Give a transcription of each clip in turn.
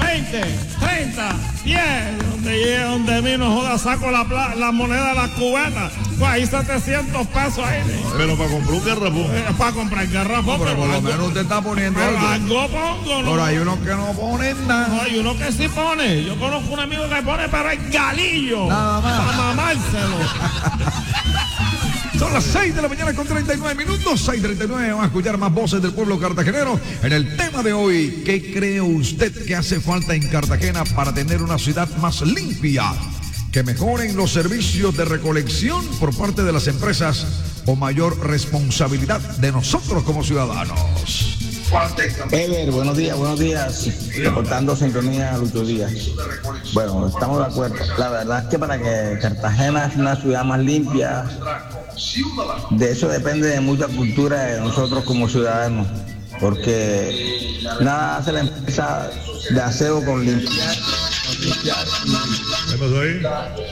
20, 30, 10. Donde llegue donde mí, no joda, saco la moneda de la cubeta. Pues ahí 700 pesos ahí. Pero para comprar un garrafón. Para comprar garrafón. Pero por lo menos usted está poniendo algo. Algo pongo, ¿no? Pero hay unos que no ponen nada. No, hay uno que sí pone. Yo conozco un amigo que pone, pero es galillo. Nada más. Para mamárselo. Son las 6 de la mañana con 39 minutos. 6:39. Vamos a escuchar más voces del pueblo cartagenero. En el tema de hoy, ¿qué cree usted que hace falta en Cartagena para tener una ciudad más limpia? Que mejoren los servicios de recolección por parte de las empresas o mayor responsabilidad de nosotros como ciudadanos. Ever, buenos días. Reportando sintonía Lucho Díaz. Bueno, estamos de acuerdo. La verdad es que para que Cartagena sea una ciudad más limpia, de eso depende de mucha cultura de nosotros como ciudadanos. Porque nada hace la empresa de aseo con limpiar. ¿Qué pasó ahí?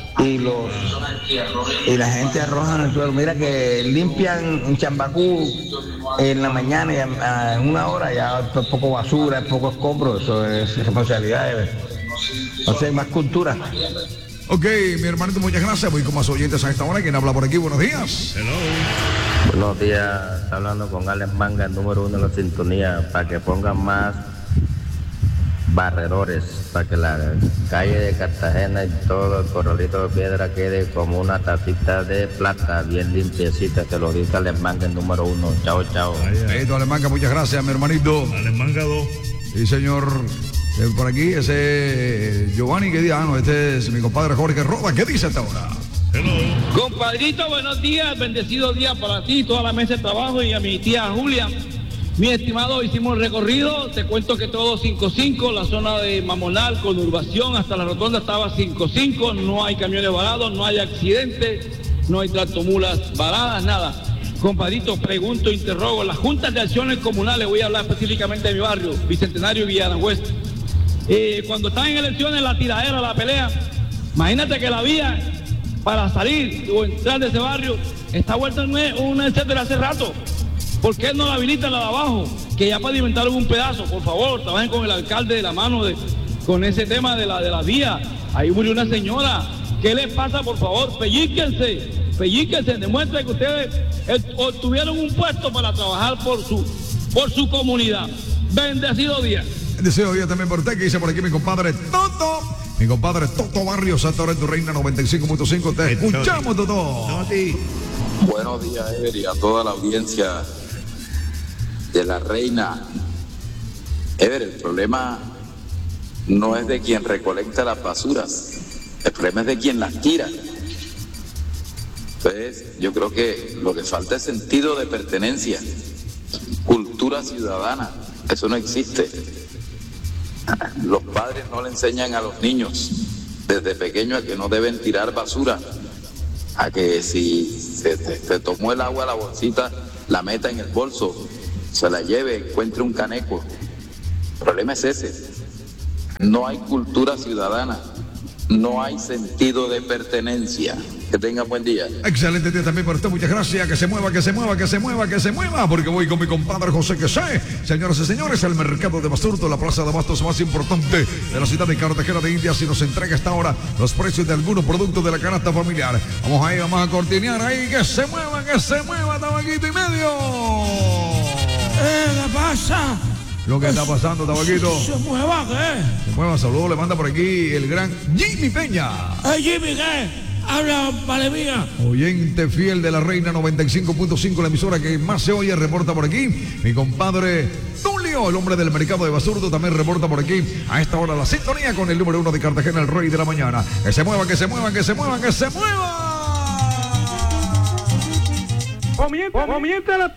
Y la gente arroja en el suelo. Mira que limpian en Chambacú en la mañana y en una hora ya es poco basura, es poco escombro. Eso es responsabilidad de más cultura. Ok, mi hermanito, muchas gracias. Voy con más oyentes a esta hora. ¿Quién habla por aquí? Buenos días. Hello. Buenos días, está hablando con Alex Manga, el número 1 de la sintonía, para que pongan más barredores, para que la calle de Cartagena y todo el corralito de piedra quede como una tacita de plata, bien limpiecita, que lo dice Alex Manga, el número 1. Chao, chao. Alex Manga, muchas gracias, mi hermanito. Alex Manga 2. Sí, señor. Por aquí, ese Giovanni, ¿qué día? Este es mi compadre Jorge Roda. ¿Qué dice hasta ahora? Hello. Compadrito, buenos días, bendecido día para ti, toda la mesa de trabajo y a mi tía Julia. Mi estimado, hicimos el recorrido, te cuento que todo 5-5, la zona de Mamonal, conurbación, hasta la rotonda estaba 5-5, no hay camiones varados, no hay accidentes, no hay tractomulas varadas, nada. Compadrito, pregunto, interrogo, las juntas de acciones comunales, voy a hablar específicamente de mi barrio, Bicentenario y Villanahués. Cuando están en elecciones, la tiradera, la pelea, imagínate que la vía para salir o entrar de ese barrio está vuelta una etcétera hace rato. ¿Por qué no la habilitan la de abajo? Que ya pavimentaron un pedazo, por favor, trabajen con el alcalde de la mano con ese tema de la vía. Ahí murió una señora. ¿Qué les pasa, por favor? Pellíquense, demuestren que ustedes obtuvieron un puesto para trabajar por su comunidad. Bendecido día. Bendecido día también por usted, que dice por aquí mi compadre Toto. Mi compadre Toto Barrio, Santa Lorenzo Reina 95.5. Te escuchamos, Toto. Buenos días, Ever, y a toda la audiencia de la Reina. Ever, el problema no es de quien recolecta las basuras, el problema es de quien las tira. Entonces, yo creo que lo que falta es sentido de pertenencia, cultura ciudadana. Eso no existe. Los padres no le enseñan a los niños desde pequeños a que no deben tirar basura, a que si se tomó el agua a la bolsita, la meta en el bolso, se la lleve, encuentre un caneco. El problema es ese. No hay cultura ciudadana, no hay sentido de pertenencia. Que tenga buen día. Excelente día también por usted, muchas gracias. Que se mueva, porque voy con mi compadre José Quesé. Señoras y señores, el mercado de Basurto, la plaza de abastos más importante de la ciudad de Cartagena de Indias, y nos entrega hasta ahora los precios de algunos productos de la canasta familiar. Vamos a cortinear ahí, que se mueva, tabaquito y medio. ¿Qué pasa? Lo que está pasando, tabaquito. ¿Se mueva qué? Se mueva, saludos, le manda por aquí el gran Jimmy Peña. Jimmy, ¿qué? Habla, vale mía. Oyente fiel de la Reina 95.5, la emisora que más se oye, reporta por aquí. Mi compadre Tulio, el hombre del mercado de Basurto, también reporta por aquí. A esta hora la sintonía con el número 1 de Cartagena, el rey de la mañana. Que se mueva. Comienza la